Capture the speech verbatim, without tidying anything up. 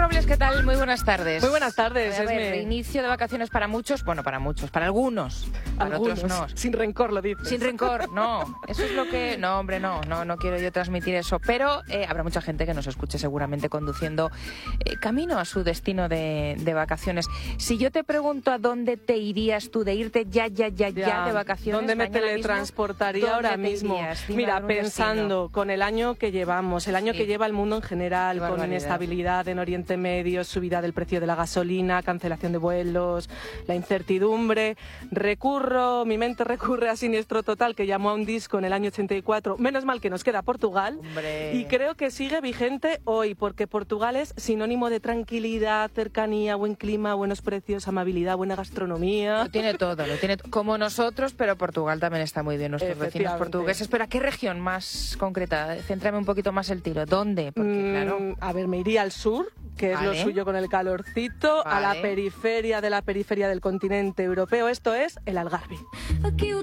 Robles, ¿qué tal? Muy buenas tardes. Muy buenas tardes. A ver, Esme. reinicio de vacaciones para muchos, bueno, para muchos, para algunos, para Algunos, otros no. Sin rencor lo dices. Sin rencor, no. Eso es lo que... No, hombre, no, no, no quiero yo transmitir eso. Pero eh, habrá mucha gente que nos escuche seguramente conduciendo eh, camino a su destino de, de vacaciones. Si yo te pregunto a dónde te irías tú de irte ya, ya, ya, ya, ya de vacaciones, ¿dónde me mañana teletransportaría mismo, ahora ¿dónde te mismo? irías? Dime Mira, algún pensando destino. con el año que llevamos, el año Sí. que lleva el mundo en general, Qué con barbaridad. inestabilidad en Oriente Medio, subida del precio de la gasolina, cancelación de vuelos, la incertidumbre, recurro, mi mente recurre a Siniestro Total, que llamó a un disco en el año ochenta y cuatro, menos mal que nos queda Portugal, Hombre. y creo que sigue vigente hoy, porque Portugal es sinónimo de tranquilidad, cercanía, buen clima, buenos precios, amabilidad, buena gastronomía. Lo tiene todo, lo tiene t- como nosotros, pero Portugal también está muy bien, nuestros vecinos Efectivamente. portugueses. Pero ¿a qué región más concreta? Céntrame un poquito más el tiro. ¿Dónde? Porque, Mm, claro... A ver, me iría al sur, que es Vale. lo suyo con el calorcito, a la Vale. periferia de la periferia del continente europeo. Esto es el Algarve. Aqui o